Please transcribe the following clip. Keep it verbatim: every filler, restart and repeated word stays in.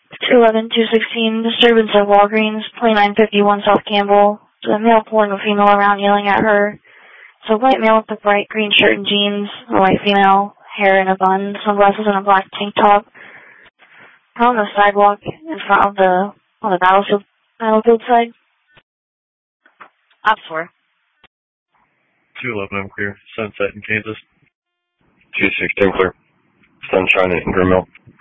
two eleven, two sixteen, disturbance at Walgreens, twenty-nine fifty-one South Campbell. The male pulling a female around, yelling at her. It's a white male with a bright green shirt and jeans, a white female, hair in a bun, sunglasses and a black tank top. On the sidewalk in front of the, on the battlefield, battlefield side. Ops four. two eleven, I'm clear. Sunset in Kansas. two sixteen, clear. Sunshine in Ingram Mill.